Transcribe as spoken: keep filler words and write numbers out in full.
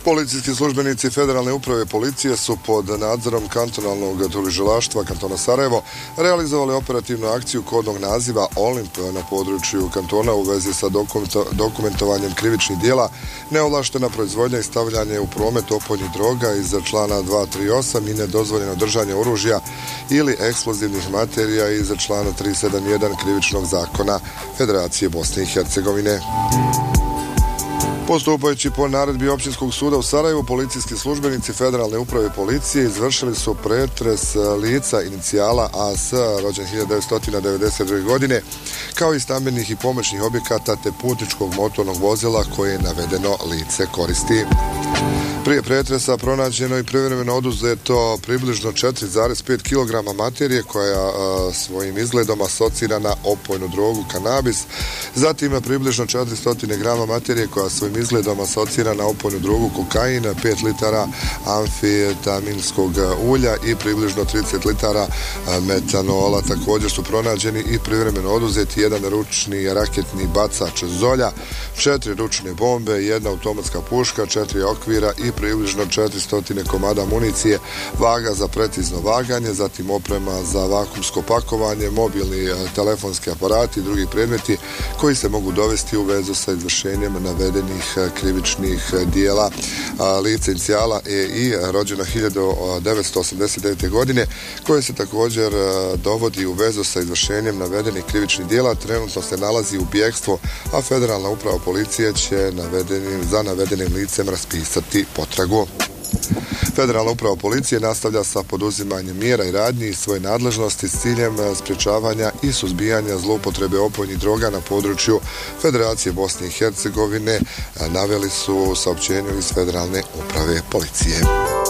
Policijski službenici Federalne uprave policije su pod nadzorom kantonalnog tužilaštva kantona Sarajevo realizovali operativnu akciju kodnog naziva Olimp na području kantona u vezi sa dokumentovanjem krivičnih dijela, neovlaštena proizvodnja i stavljanje u promet opojnih droga iz člana dva tri osam i nedozvoljeno držanje oružja ili eksplozivnih materija iz člana tri sedam jedan krivičnog zakona Federacije Bosne i Hercegovine. Postupajući po naredbi Općinskog suda u Sarajevu, policijski službenici Federalne uprave policije izvršili su pretres lica inicijala A S, rođen hiljadu devetsto devedeset druge. godine, kao i stambenih i pomoćnih objekata te putničkog motornog vozila koje navedeno lice koristi. Prije pretresa pronađeno i privremeno oduzeto približno četiri zarez pet kilograma materije koja a, svojim izgledom asocira na opojnu drogu kanabis, zatim približno četiristo grama materije koja svojim izgledom asocira na opojnu drogu kokain, pet litara amfetaminskog ulja i približno trideset litara metanola. Također su pronađeni i privremeno oduzeti jedan ručni raketni bacač zolja, četiri ručne bombe, jedna automatska puška, četiri okvira i približno četiristo komada municije, vaga za precizno vaganje, zatim oprema za vakumsko pakovanje, mobilni telefonski aparati i drugi predmeti koji se mogu dovesti u vezu sa izvršenjem navedenih krivičnih dijela. Lice inicijala E I, rođeno hiljadu devetsto osamdeset devete. godine, koje se također dovodi u vezu sa izvršenjem navedenih krivičnih dijela, trenutno se nalazi u bjegstvu, a Federalna uprava policije će navedenim, za navedenim licem raspisati potragu. Federalna uprava policije nastavlja sa poduzimanjem mjera i radnji iz svoje nadležnosti s ciljem sprječavanja i suzbijanja zloupotrebe opojnih droga na području Federacije Bosne i Hercegovine, naveli su u saopćenju iz Federalne uprave policije.